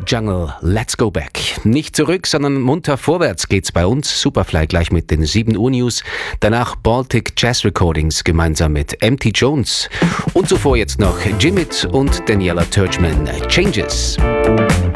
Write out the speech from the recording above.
Jungle, let's go back. Nicht zurück, sondern munter vorwärts geht's bei uns. Superfly gleich mit den 7 Uhr News. Danach Baltic Jazz Recordings gemeinsam mit MT Jones. Und zuvor jetzt noch Jimmit und Daniela Turchman. Changes.